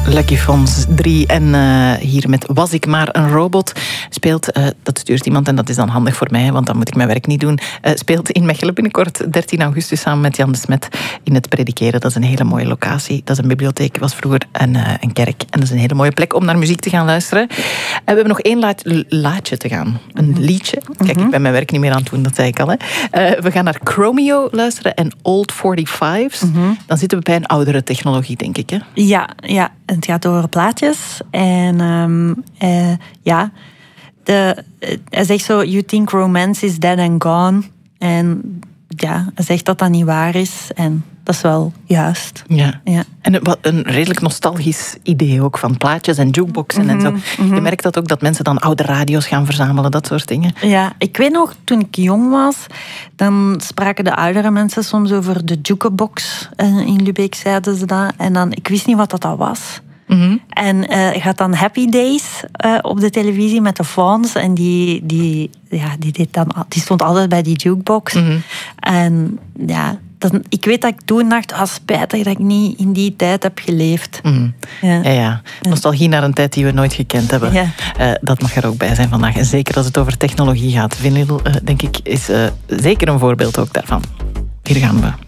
Lucky Fons 3 en hier met Was ik maar een robot speelt, dat stuurt iemand en dat is dan handig voor mij, want dan moet ik mijn werk niet doen, speelt in Mechelen binnenkort 13 augustus samen met Jan de Smet in het Predikeren. Dat is een hele mooie locatie. Dat is een bibliotheek, was vroeger een kerk en dat is een hele mooie plek om naar muziek te gaan luisteren. We hebben nog één laatje te gaan. Een liedje. Kijk, ik ben mijn werk niet meer aan het doen, dat zei ik al. Hè. We gaan naar Chromeo luisteren en Old 45's. Dan zitten we bij een oudere technologie, denk ik. Hè? Ja. Het gaat over plaatjes. En hij zegt zo, you think romance is dead and gone. En ja, hij zegt dat dat niet waar is. En dat is wel juist. Ja. En een redelijk nostalgisch idee ook van plaatjes en jukeboxen en zo. Je merkt dat ook, dat mensen dan oude radio's gaan verzamelen, dat soort dingen. Ja, ik weet nog, toen ik jong was, dan spraken de oudere mensen soms over de jukebox. In Lübeck zeiden ze dat. En dan, ik wist niet wat dat was. En je had dan Happy Days op de televisie met de Fons. En die stond altijd bij die jukebox. En ja, ik weet dat ik toen dacht, spijtig dat ik niet in die tijd heb geleefd. Ja. Nostalgie naar een tijd die we nooit gekend hebben. Ja. Dat mag er ook bij zijn vandaag. En zeker als het over technologie gaat. Vinyl, denk ik, is zeker een voorbeeld ook daarvan. Hier gaan we.